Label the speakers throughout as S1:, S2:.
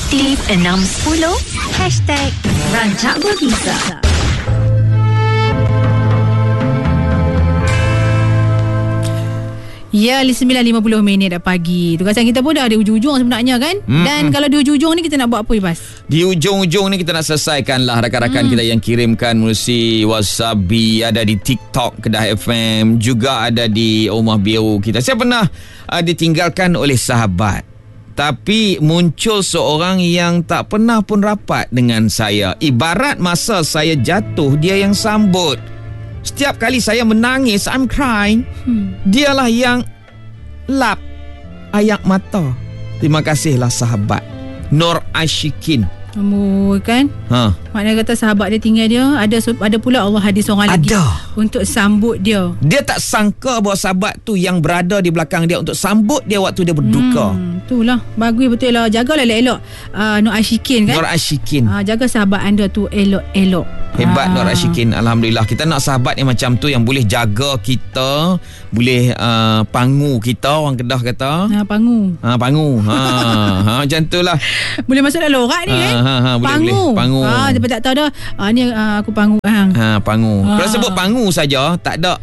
S1: Aktif 610 #Rancak Berbisa.
S2: Ya, 9.50 dah pagi. Tugasan kita pun dah di ujung-ujung sebenarnya kan. Dan kalau di ujung ni kita nak buat apa, Ibas?
S3: Di ujung-ujung ni kita nak selesaikan lah rakan-rakan kita yang kirimkan melalui WhatsApp, ada di TikTok Kedah FM, juga ada di Rumah Biru kita. Saya pernah ditinggalkan oleh sahabat, tapi muncul seorang yang tak pernah pun rapat dengan saya. Ibarat masa saya jatuh, dia yang sambut. Setiap kali saya menangis, I'm crying, dialah yang lap air mata. Terima kasihlah sahabat Nur Ashikin.
S2: Kan? Maknanya kata sahabat dia tinggal dia, ada pula Allah hadir seorang lagi untuk sambut dia.
S3: Dia tak sangka bahawa sahabat tu yang berada di belakang dia untuk sambut dia waktu dia berduka.
S2: Itulah, bagus betul lah. Jagalah elok-elok Nur Ashikin kan?
S3: Nur Ashikin.
S2: Jaga sahabat anda tu elok-elok.
S3: Hebat Nur Ashikin. Alhamdulillah. Kita nak sahabat yang macam tu, yang boleh jaga kita, boleh pangu kita, orang Kedah kata.
S2: Pangu.
S3: Pangu. Macam tu lah.
S2: Boleh masuk dalam lorak ni kan?
S3: Boleh. Pangu.
S2: Dia tak tahu dah. Ni aku pangu.
S3: Pangu. Kalau sebut pangu saja, tak ada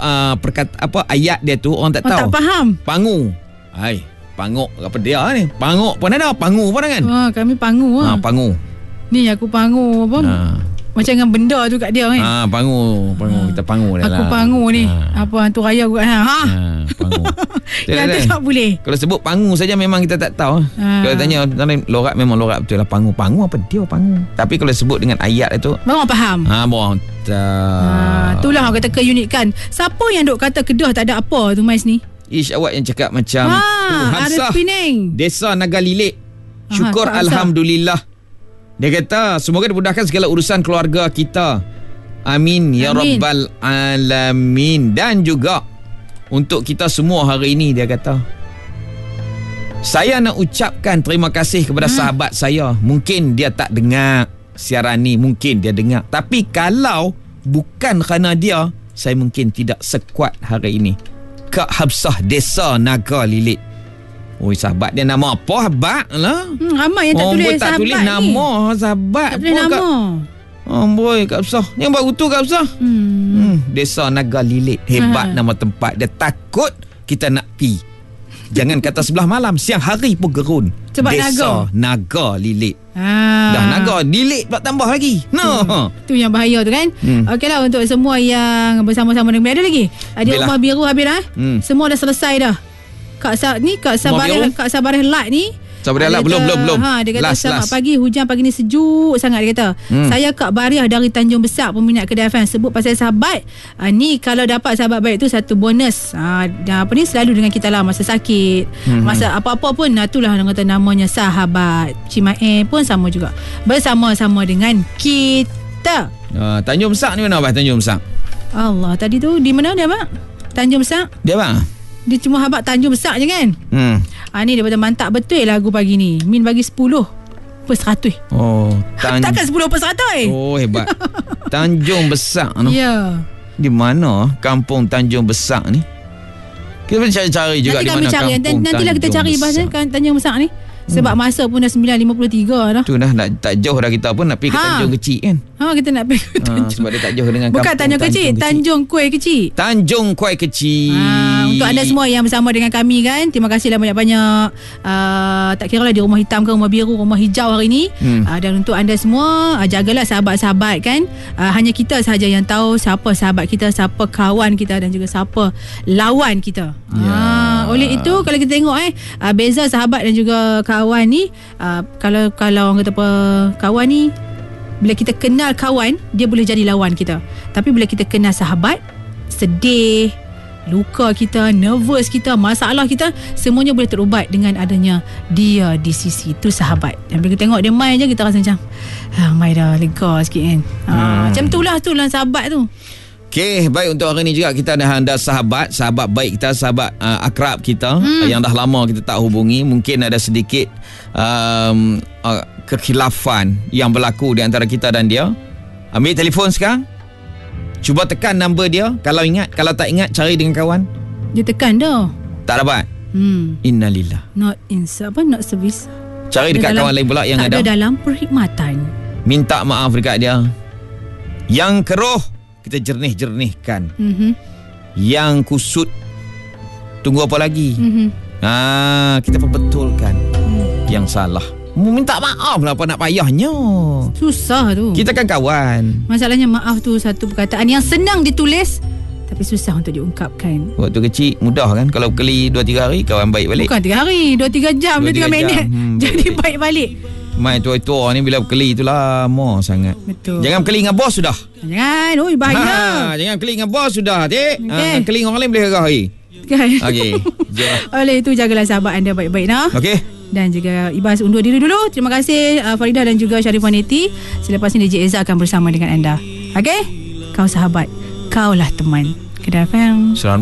S3: ayat dia tu orang tak tahu.
S2: Tak faham.
S3: Pangu. Hai, panguk apa dia ni? Panguk pun ada, pangu pun ada kan?
S2: Kami pangu.
S3: Pangu.
S2: Ni aku pangu apa? Macam dengan benda tu kat dia kan?
S3: Pangu. Kita pangu dah lah.
S2: Aku pangu ni. Apa hantu raya aku
S3: pangu.
S2: Yang tu tak boleh.
S3: Kalau sebut pangu saja memang kita tak tahu. Kalau tanya lorak, memang lorak betul lah. Pangu apa dia pangu. Tapi kalau sebut dengan ayat itu,
S2: orang faham.
S3: Orang
S2: itulah orang kata keunikan. Siapa yang duk kata Kedah tak ada apa tu Mais ni?
S3: Ish, awak yang cakap macam tu.
S2: Hamzah Penang,
S3: Desa Naga Lilik. Syukur Alhamdulillah. Dia kata semoga dimudahkan segala urusan keluarga kita. Amin ya Rabbal Alamin. Dan juga untuk kita semua hari ini, dia kata, saya nak ucapkan terima kasih kepada sahabat saya. Mungkin dia tak dengar siaran ni, mungkin dia dengar. Tapi kalau bukan kerana dia, saya mungkin tidak sekuat hari ini. Kak Habsah, Desa Naga Lilik. Oi, sahabat dia nama apa? Habak lah.
S2: Ramai yang tak tulis
S3: tak
S2: sahabat
S3: tulis
S2: ni.
S3: Nama sahabat.
S2: Tak tulis nama.
S3: Boy, Kak Habsah. Yang baru tu Kak Habsah. Desa Naga Lilik. Hebat nama tempat. Dia takut kita nak pi. Jangan kata sebelah malam, siang hari pun gerun.
S2: Sebab
S3: Desa Naga Lilik. Dah Naga Lilik pula tambah lagi.
S2: Tu yang bahaya tu kan. Okeylah, untuk semua yang bersama-sama dengan ada lagi. Ada Rumah Biru habis dah. Semua dah selesai dah. Kak Sabarah Lat ni.
S3: Sabarah Lat belum.
S2: Dia kata selamat pagi, hujan pagi ni sejuk sangat. Dia kata, saya Kak Bariah dari Tanjung Besar, peminat Kedah FM. Sebut pasal sahabat, ni kalau dapat sahabat baik tu satu bonus. Ni selalu dengan kita lah masa sakit, masa apa-apa pun. Itulah orang kata namanya sahabat. Cimae pun sama juga, bersama-sama dengan kita.
S3: Tanjung Besar ni mana abang? Tanjung Besar
S2: Allah, tadi tu di mana dia mak? Tanjung Besar
S3: dia bang?
S2: Dia cuma habak Tanjung Besar je kan. Ni dia mantap betul lagu pagi ni. Min bagi 10/100. Takkan 10/100.
S3: Hebat. Tanjung Besar no?
S2: Ya.
S3: Di mana kampung Tanjung Besar ni? Kita cari juga di mana kampung.
S2: Nantilah kita cari bahasa kan Tanjung Besar ni. Sebab masa pun dah 9.53 dah.
S3: Tu dah tak jauh dah, kita pun nak pergi ke Tanjung Kecil kan.
S2: Kita nak pergi ke Tanjung.
S3: Sebab dia tak jauh dengan kampung.
S2: Bukan Tanjung Kecil, Tanjung Kuai Kecil.
S3: Tanjung Kuai Kecil.
S2: Untuk anda semua yang bersama dengan kami kan, terima kasihlah banyak-banyak. Tak kira lah di Rumah Hitam ke Rumah Biru, Rumah Hijau hari ni. Dan untuk anda semua, jagalah sahabat-sahabat kan. Hanya kita sahaja yang tahu siapa sahabat kita, siapa kawan kita dan juga siapa lawan kita. Oleh itu kalau kita tengok beza sahabat dan juga kawan ni, kalau orang kata apa, kawan ni bila kita kenal kawan, dia boleh jadi lawan kita. Tapi bila kita kenal sahabat, sedih, luka kita, nervous kita, masalah kita, semuanya boleh terubat dengan adanya dia di sisi tu sahabat. Dan bila kita tengok dia main je, kita rasa macam mai dah lega sikit kan. Macam itulah sahabat tu.
S3: Okey, baik, untuk hari ni juga kita ada sahabat baik kita, sahabat akrab kita yang dah lama kita tak hubungi. Mungkin ada sedikit kekhilafan yang berlaku di antara kita dan dia. Ambil telefon sekarang. Cuba tekan nombor dia. Kalau ingat, kalau tak ingat, cari dengan kawan.
S2: Dia tekan dah.
S3: Tak dapat. Innalillah.
S2: Not service.
S3: Cari dekat kawan lain pula yang
S2: tak
S3: ada.
S2: ada dalam perkhidmatan.
S3: Minta maaf dekat dia. Yang keruh kita jernih-jernihkan. Yang kusut tunggu apa lagi? Kita perbetulkan yang salah. Minta maaf lah, apa nak payahnya.
S2: Susah tu.
S3: Kita kan kawan.
S2: Masalahnya maaf tu satu perkataan yang senang ditulis tapi susah untuk diungkapkan.
S3: Waktu kecil mudah kan. Kalau keli 2-3 hari kawan baik balik.
S2: Bukan 3 hari, 2-3 jam, 2-3 minit jadi baik balik.
S3: Main tua-tua ni bila berkeli tu lama sangat.
S2: Betul.
S3: Jangan berkeli dengan bos sudah.
S2: Jangan, bahaya.
S3: Jangan berkeli dengan bos sudah, Dik.
S2: Okay.
S3: Berkeli dengan orang lain boleh hari.
S2: Kan?
S3: Okey.
S2: Oleh itu jagalah sahabat anda baik-baik nah.
S3: Okey.
S2: Dan juga Ibas undur diri dulu. Terima kasih Faridah dan juga Sharifah Neti. Selepas ini DJ Eza akan bersama dengan anda. Okey? Kau sahabat, kaulah teman. Kedah FM.